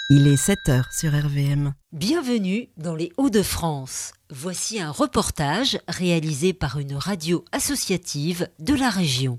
Il est 7h sur RVM. Bienvenue dans les Hauts-de-France. Voici un reportage réalisé par une radio associative de la région.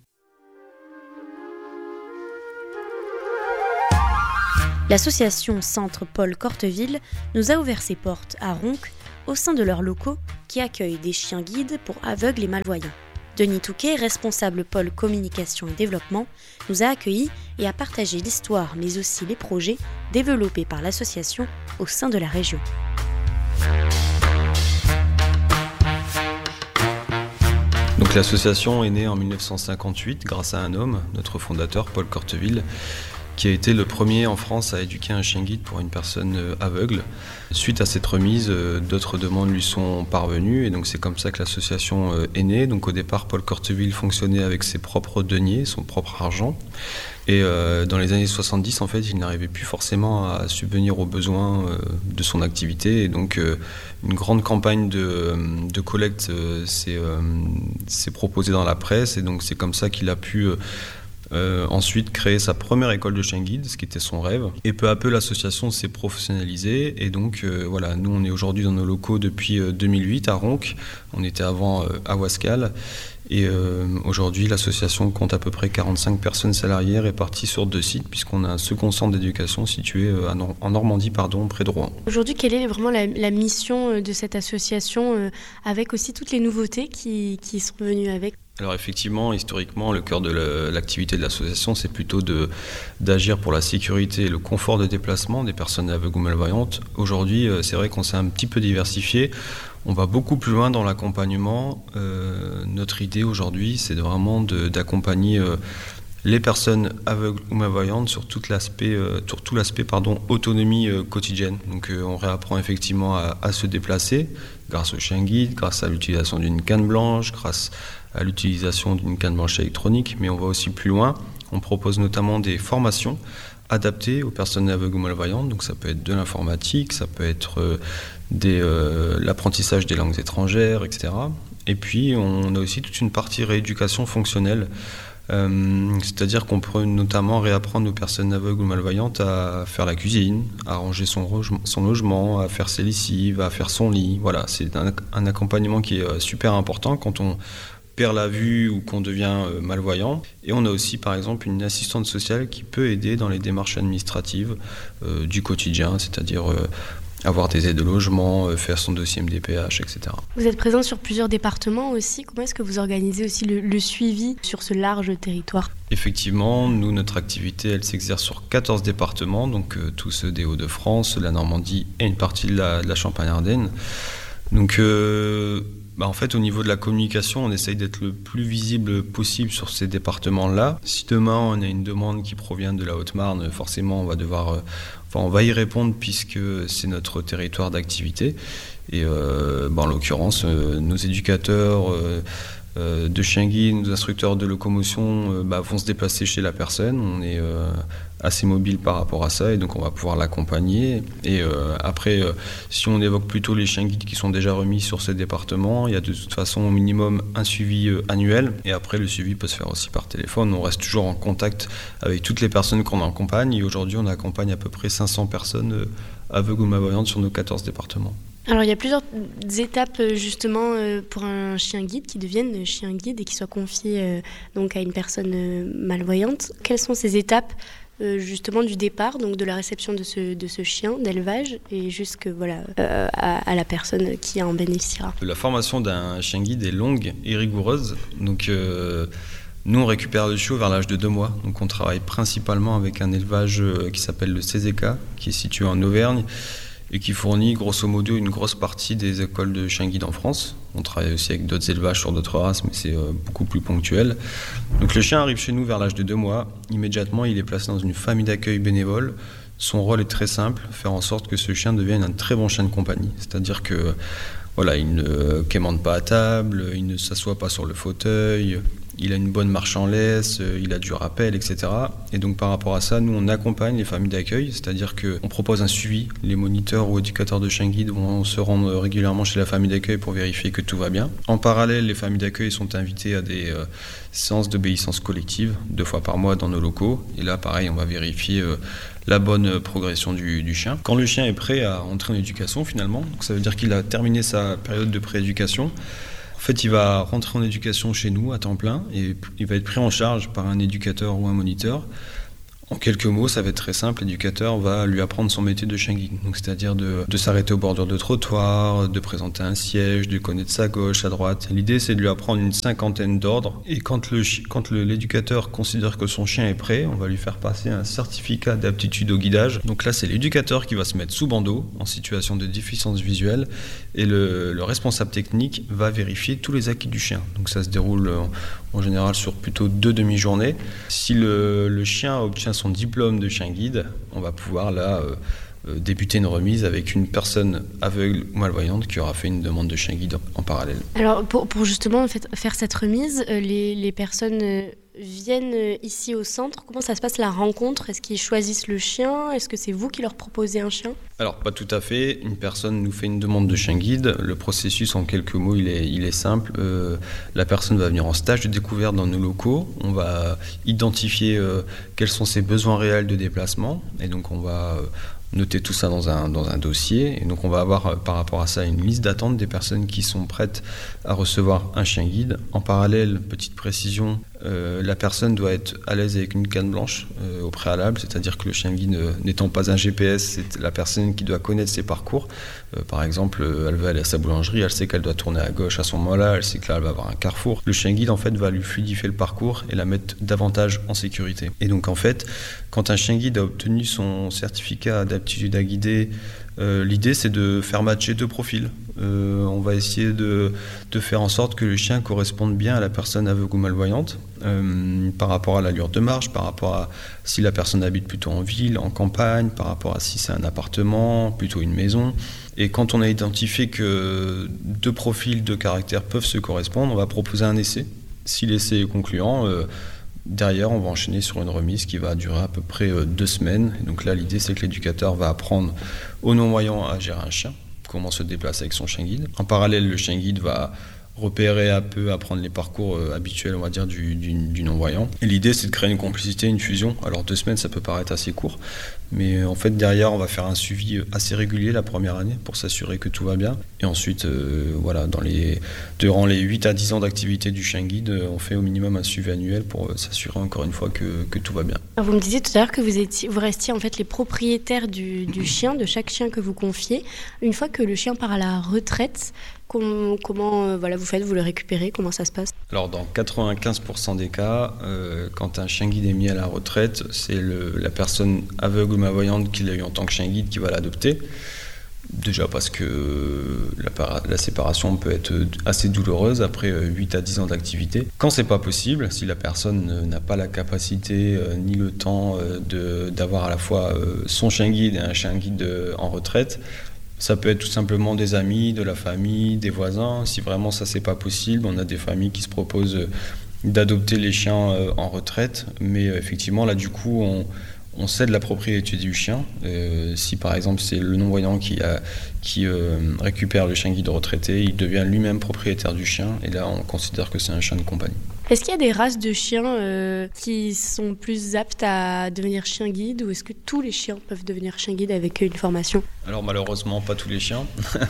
L'association Centre Paul Corteville nous a ouvert ses portes à Ronques au sein de leurs locaux qui accueillent des chiens guides pour aveugles et malvoyants. Denis Touquet, responsable pôle communication et développement, nous a accueillis et a partagé l'histoire mais aussi les projets développés par l'association au sein de la région. Donc l'association est née en 1958 grâce à un homme, notre fondateur Paul Corteville, qui a été le premier en France à éduquer un chien guide pour une personne aveugle. Suite à cette remise, d'autres demandes lui sont parvenues et donc c'est comme ça que l'association est née. Donc au départ, Paul Corteville fonctionnait avec ses propres deniers, son propre argent. Et dans les années 70, en fait, il n'arrivait plus forcément à subvenir aux besoins de son activité. Et donc une grande campagne de collecte s'est proposée dans la presse et donc c'est comme ça qu'il a pu ensuite créer sa première école de chien guide, ce qui était son rêve. Et peu à peu, l'association s'est professionnalisée. Et donc, voilà, nous, on est aujourd'hui dans nos locaux depuis 2008 à Ronques. On était avant à Ouascal. Et aujourd'hui, l'association compte à peu près 45 personnes salariées réparties sur 2 sites, puisqu'on a un second centre d'éducation situé en Normandie, près de Rouen. Aujourd'hui, quelle est vraiment la mission de cette association, avec aussi toutes les nouveautés qui sont venues avec ? Alors effectivement, historiquement, le cœur de l'activité de l'association, c'est plutôt d'agir pour la sécurité et le confort de déplacement des personnes aveugles ou malvoyantes. Aujourd'hui, c'est vrai qu'on s'est un petit peu diversifié. On va beaucoup plus loin dans l'accompagnement. Notre idée aujourd'hui, c'est d'accompagner les personnes aveugles ou malvoyantes sur tout l'aspect autonomie quotidienne. Donc on réapprend effectivement à se déplacer grâce au chien guide, grâce à l'utilisation d'une canne blanche, grâce à l'utilisation d'une canne blanche électronique, mais on va aussi plus loin. On propose notamment des formations adaptées aux personnes aveugles ou malvoyantes, donc ça peut être de l'informatique, ça peut être l'apprentissage des langues étrangères, etc. Et puis on a aussi toute une partie rééducation fonctionnelle, c'est-à-dire qu'on peut notamment réapprendre aux personnes aveugles ou malvoyantes à faire la cuisine, à ranger son logement, à faire ses lessives, à faire son lit. Voilà, c'est un accompagnement qui est super important quand on perd la vue ou qu'on devient malvoyant. Et on a aussi par exemple une assistante sociale qui peut aider dans les démarches administratives du quotidien, c'est-à-dire avoir des aides de logement, faire son dossier MDPH, etc. Vous êtes présent sur plusieurs départements aussi. Comment est-ce que vous organisez aussi le suivi sur ce large territoire ? Effectivement, nous, notre activité, elle s'exerce sur 14 départements, donc tous ceux des Hauts-de-France, la Normandie et une partie de la Champagne-Ardenne. Donc en fait, au niveau de la communication, on essaye d'être le plus visible possible sur ces départements-là. Si demain, on a une demande qui provient de la Haute-Marne, forcément, on va y répondre puisque c'est notre territoire d'activité. Et en l'occurrence, nos éducateurs de chiens guides, nos instructeurs de locomotion vont se déplacer chez la personne. On est assez mobile par rapport à ça et donc on va pouvoir l'accompagner. Et après, si on évoque plutôt les chiens guides qui sont déjà remis sur ces départements, il y a de toute façon au minimum un suivi annuel et après le suivi peut se faire aussi par téléphone. On reste toujours en contact avec toutes les personnes qu'on accompagne et aujourd'hui on accompagne à peu près 500 personnes aveugles ou malvoyantes sur nos 14 départements. Alors il y a plusieurs étapes justement pour un chien guide qui devienne chien guide et qui soit confié donc à une personne malvoyante. Quelles sont ces étapes justement du départ, donc de la réception de ce chien d'élevage et jusque à la personne qui en bénéficiera? La formation d'un chien guide est longue et rigoureuse, donc nous on récupère le chiot vers l'âge de 2 mois, donc on travaille principalement avec un élevage qui s'appelle le CZK, qui est situé en Auvergne et qui fournit grosso modo une grosse partie des écoles de chiens guides en France. On travaille aussi avec d'autres élevages sur d'autres races, mais c'est beaucoup plus ponctuel. Donc le chien arrive chez nous vers l'âge de 2 mois. Immédiatement, il est placé dans une famille d'accueil bénévole. Son rôle est très simple, faire en sorte que ce chien devienne un très bon chien de compagnie. C'est-à-dire que il ne quémande pas à table, il ne s'assoit pas sur le fauteuil, il a une bonne marche en laisse, il a du rappel, etc. Et donc par rapport à ça, nous on accompagne les familles d'accueil, c'est-à-dire qu'on propose un suivi. Les moniteurs ou éducateurs de chiens guides vont se rendre régulièrement chez la famille d'accueil pour vérifier que tout va bien. En parallèle, les familles d'accueil sont invitées à des séances d'obéissance collective 2 fois par mois dans nos locaux. Et là, pareil, on va vérifier la bonne progression du chien. Quand le chien est prêt à entrer en éducation finalement, donc ça veut dire qu'il a terminé sa période de prééducation. En fait, il va rentrer en éducation chez nous à temps plein et il va être pris en charge par un éducateur ou un moniteur. En quelques mots, ça va être très simple, l'éducateur va lui apprendre son métier de chien guide. Donc, c'est-à-dire de s'arrêter au bordure de trottoir, de présenter un siège, de connaître sa gauche, sa droite. L'idée, c'est de lui apprendre une 50aine d'ordres. Et quand l'éducateur considère que son chien est prêt, on va lui faire passer un certificat d'aptitude au guidage. Donc là, c'est l'éducateur qui va se mettre sous bandeau, en situation de déficience visuelle, et le responsable technique va vérifier tous les acquis du chien. Donc ça se déroule en général sur plutôt 2 demi-journées. Si le chien obtient son diplôme de chien guide, on va pouvoir là débuter une remise avec une personne aveugle ou malvoyante qui aura fait une demande de chien guide en parallèle. Alors pour justement en fait, faire cette remise, les personnes viennent ici au centre. Comment ça se passe la rencontre ? Est-ce qu'ils choisissent le chien ? Est-ce que c'est vous qui leur proposez un chien ? Alors pas tout à fait. Une personne nous fait une demande de chien guide. Le processus en quelques mots il est simple. La personne va venir en stage de découverte dans nos locaux. On va identifier quels sont ses besoins réels de déplacement et donc on va noter tout ça dans un dossier. Et donc on va avoir par rapport à ça une liste d'attente des personnes qui sont prêtes à recevoir un chien guide. En parallèle, petite précision, la personne doit être à l'aise avec une canne blanche au préalable, c'est-à-dire que le chien guide n'étant pas un GPS, c'est la personne qui doit connaître ses parcours. Par exemple, elle va aller à sa boulangerie, elle sait qu'elle doit tourner à gauche à ce moment-là, elle sait que là elle va avoir un carrefour. Le chien guide en fait va lui fluidifier le parcours et la mettre davantage en sécurité. Et donc en fait, quand un chien guide a obtenu son certificat d'aptitude à guider, l'idée c'est de faire matcher 2 profils. On va essayer de faire en sorte que le chien corresponde bien à la personne aveugle ou malvoyante par rapport à l'allure de marche, par rapport à si la personne habite plutôt en ville, en campagne, par rapport à si c'est un appartement, plutôt une maison. Et quand on a identifié que 2 profils de caractère peuvent se correspondre, on va proposer un essai. Si l'essai est concluant, derrière, on va enchaîner sur une remise qui va durer à peu près 2 semaines. Et donc là, l'idée, c'est que l'éducateur va apprendre au non-voyant à gérer un chien, comment se déplacer avec son chien guide. En parallèle, le chien guide va repérer un peu, apprendre les parcours habituels, on va dire, du non-voyant. Et l'idée, c'est de créer une complicité, une fusion. Alors 2 semaines, ça peut paraître assez court, mais en fait, derrière, on va faire un suivi assez régulier la première année pour s'assurer que tout va bien. Et ensuite, voilà, durant les 8 à 10 ans d'activité du chien guide, on fait au minimum un suivi annuel pour s'assurer encore une fois que tout va bien. Alors vous me disiez tout à l'heure que vous restiez en fait les propriétaires du chien, de chaque chien que vous confiez. Une fois que le chien part à la retraite, comment vous faites, vous le récupérez, comment ça se passe ? Alors dans 95% des cas, quand un chien guide est mis à la retraite, c'est la personne aveugle ou malvoyante qui l'a eu en tant que chien guide qui va l'adopter. Déjà parce que la séparation peut être assez douloureuse après 8 à 10 ans d'activité. Quand c'est pas possible, si la personne n'a pas la capacité ni le temps d'avoir à la fois son chien guide et un chien guide en retraite, ça peut être tout simplement des amis, de la famille, des voisins. Si vraiment ça c'est pas possible, on a des familles qui se proposent d'adopter les chiens en retraite, mais effectivement là du coup on cède la propriété du chien. Si par exemple c'est le non-voyant qui récupère le chien guide retraité, il devient lui-même propriétaire du chien et là on considère que c'est un chien de compagnie. Est-ce qu'il y a des races de chiens qui sont plus aptes à devenir chien guide ou est-ce que tous les chiens peuvent devenir chien guide avec une formation ? Alors malheureusement pas tous les chiens.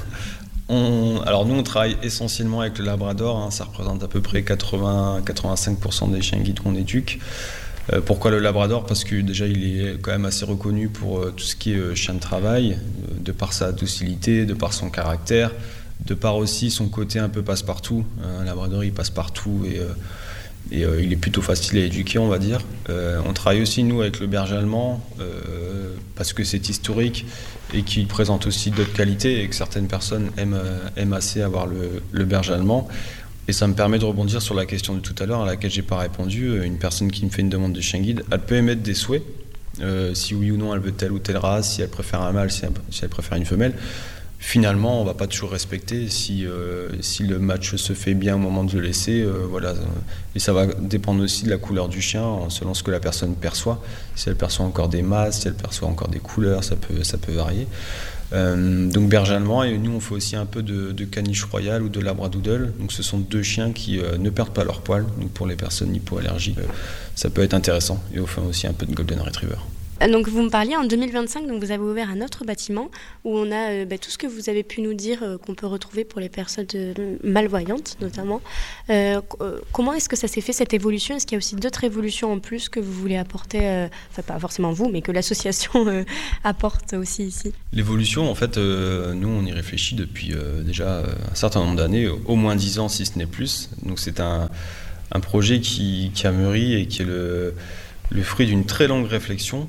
Alors nous on travaille essentiellement avec le labrador, ça représente à peu près 80-85% des chiens guides qu'on éduque. Pourquoi le labrador ? Parce que déjà il est quand même assez reconnu pour tout ce qui est chien de travail, de par sa docilité, de par son caractère, de par aussi son côté un peu passe-partout. Un labrador il passe partout et il est plutôt facile à éduquer, on va dire. On travaille aussi nous avec le berger allemand parce que c'est historique et qu'il présente aussi d'autres qualités et que certaines personnes aiment assez avoir le berger allemand. Et ça me permet de rebondir sur la question de tout à l'heure à laquelle j'ai pas répondu. Une personne qui me fait une demande de chien guide, elle peut émettre des souhaits, si oui ou non elle veut telle ou telle race, si elle préfère un mâle, si elle préfère une femelle. finalement, on ne va pas toujours respecter si le match se fait bien au moment de le laisser. Voilà. Et ça va dépendre aussi de la couleur du chien, selon ce que la personne perçoit. Si elle perçoit encore des masses, si elle perçoit encore des couleurs, ça peut varier. Donc berger allemand, et nous on fait aussi un peu de caniche royale ou de labradoodle. Donc ce sont 2 chiens qui ne perdent pas leur poil. Donc pour les personnes hypoallergiques, ça peut être intéressant. Et on fait aussi un peu de golden retriever. Donc vous me parliez en 2025, donc vous avez ouvert un autre bâtiment où on a tout ce que vous avez pu nous dire qu'on peut retrouver pour les personnes malvoyantes notamment. Comment est-ce que ça s'est fait cette évolution ? Est-ce qu'il y a aussi d'autres évolutions en plus que vous voulez apporter, pas forcément vous, mais que l'association apporte aussi ici ? L'évolution, en fait, nous on y réfléchit depuis déjà un certain nombre d'années, au moins 10 ans si ce n'est plus. Donc c'est un projet qui a mûri et qui est le fruit d'une très longue réflexion.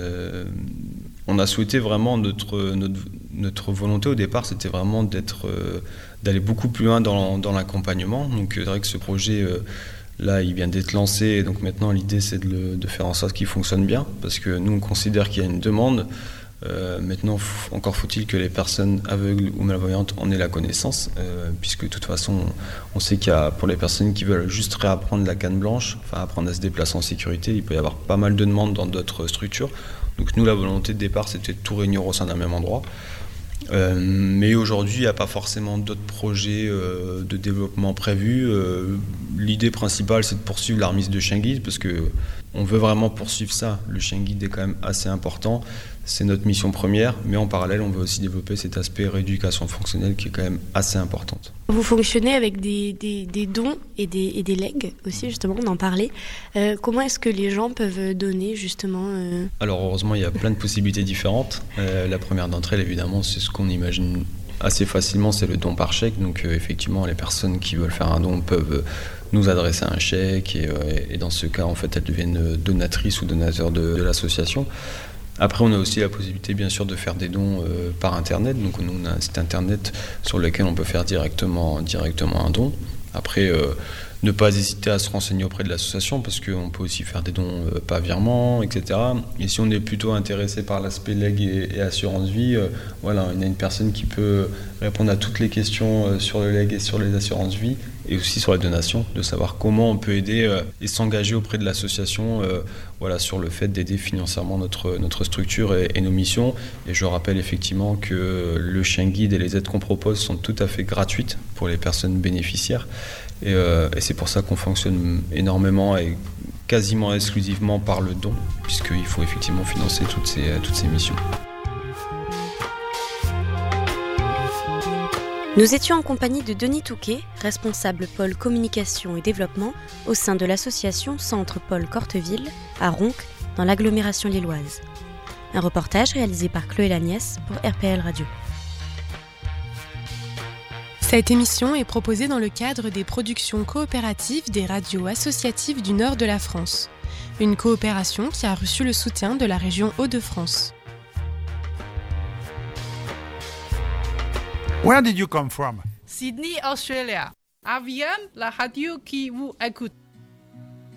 On a souhaité vraiment notre volonté au départ, c'était vraiment d'aller beaucoup plus loin dans l'accompagnement. Donc c'est vrai que ce projet là, il vient d'être lancé, et donc maintenant l'idée c'est de faire en sorte qu'il fonctionne bien, parce que nous on considère qu'il y a une demande. Maintenant, encore faut-il que les personnes aveugles ou malvoyantes en aient la connaissance, puisque de toute façon, on sait qu'il y a, pour les personnes qui veulent juste réapprendre la canne blanche, enfin apprendre à se déplacer en sécurité, il peut y avoir pas mal de demandes dans d'autres structures. Donc nous, la volonté de départ, c'était de tout réunir au sein d'un même endroit. Mais aujourd'hui, il n'y a pas forcément d'autres projets de développement prévus. L'idée principale, c'est de poursuivre la remise de chien guide, parce que on veut vraiment poursuivre ça. Le chien guide est quand même assez important. C'est notre mission première, mais en parallèle, on veut aussi développer cet aspect rééducation fonctionnelle qui est quand même assez importante. Vous fonctionnez avec des dons et des legs aussi, justement, on en parlait. Comment est-ce que les gens peuvent donner, justement Alors, heureusement, il y a plein de possibilités différentes. La première d'entre elles, évidemment, c'est ce qu'on imagine assez facilement, c'est le don par chèque. Donc, effectivement, les personnes qui veulent faire un don peuvent nous adresser un chèque et dans ce cas, en fait, elles deviennent donatrices ou donateurs de l'association. Après, on a aussi la possibilité, bien sûr, de faire des dons par Internet. Donc, nous, on a un site Internet sur lequel on peut faire directement un don. Après, ne pas hésiter à se renseigner auprès de l'association, parce qu'on peut aussi faire des dons par virement, etc. Et si on est plutôt intéressé par l'aspect leg et assurance vie, voilà, il y a une personne qui peut répondre à toutes les questions sur le leg et sur les assurances vie, et aussi sur la donation, de savoir comment on peut aider et s'engager auprès de l'association voilà, sur le fait d'aider financièrement notre structure et nos missions. Et je rappelle effectivement que le chien guide et les aides qu'on propose sont tout à fait gratuites pour les personnes bénéficiaires. Et c'est pour ça qu'on fonctionne énormément et quasiment exclusivement par le don, puisqu'il faut effectivement financer toutes ces missions. Nous étions en compagnie de Denis Touquet, responsable pôle communication et développement au sein de l'association Centre Paul Corteville à Ronc, dans l'agglomération lilloise. Un reportage réalisé par Chloé Lagnès pour RPL Radio. Cette émission est proposée dans le cadre des productions coopératives des radios associatives du nord de la France. Une coopération qui a reçu le soutien de la région Hauts-de-France. Where did you come from? Sydney, Australia. RVM, la radio qui vous écoute.